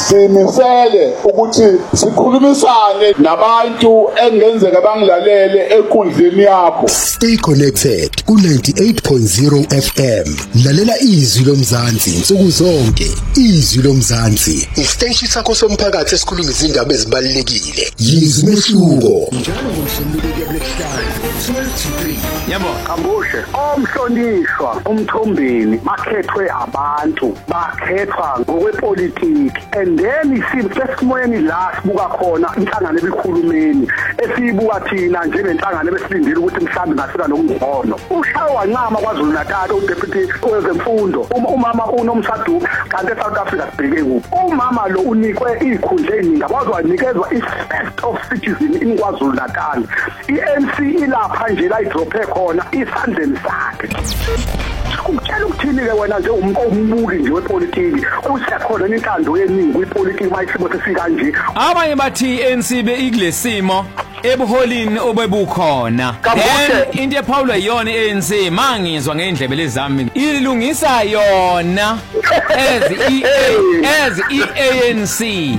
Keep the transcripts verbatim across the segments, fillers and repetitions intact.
simisele ukuthi sikhulumisane nabantu engenzeka bangilalele enkundleni yakho. Stay connected ku ninety-eight point zero F M. Lalela izwi lomzansi insuku zonke. Izwi lomzansi, isiteshi sakho somphakathi esikhuluma izindaba ezibalulekile. Yizwi mehluko. Njalo ngomsombuluko lesihlanu twelve to three. Yebo, Kambushe, omhlonishwa umthombeni bakhethwe abantu, bakhethwa ngokwepolitiki. And then isimoyeni la sibuka khona inhlangano ebikhulumeni esibuka thina njengenhlangano ebesilindile ukuthi mhlambe ngasika nokungcono. Ushayo wancama kwaZulu Natal uDeputy wezemfundo umama uNomsadu kanti eSouth Africa sibheke kuphi. Umama lo unikwe izikhundla eziningi abazwanikezwa i-first of citizen in KwaZulu Natal. I-N C ilapha nje la idrophe khona isandleni sakhe. Ukutshela ukuthini ke wena nje umbuki nje wepolitiki usekhona inkando yeningi kwipolitiki mayisimo sesika nje. Abanye bathi I-N C be ikulesimo ebuholini obebukhona. Then into ePaul yona I-A N C mangizwa ngendlebe lezami ilungisa yona as i as I-A N C.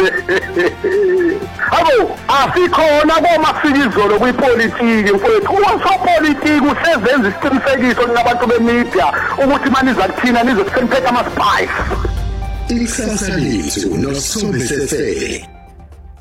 Abo asikhona komasikizolo kwipolitiki mfowethu. Usopolitiki usezenza isiqinisekiso nabantu bemedia ukuthi maniza kuthina nizokuthemphetha ama spice. Ikusasa lethu noSobesefele.